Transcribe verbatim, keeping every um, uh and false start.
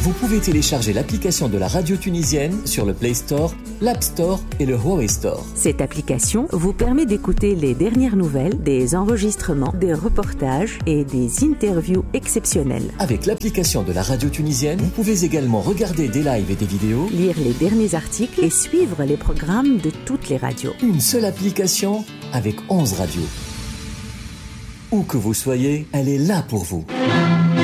Vous pouvez télécharger l'application de la radio tunisienne sur le Play Store, l'App Store et le Huawei Store. Cette application vous permet d'écouter les dernières nouvelles, des enregistrements, des reportages et des interviews exceptionnelles. Avec l'application de la radio tunisienne, vous pouvez également regarder des lives et des vidéos, lire les derniers articles et suivre les programmes de toutes les radios. Une seule application avec onze radios. Où que vous soyez, elle est là pour vous.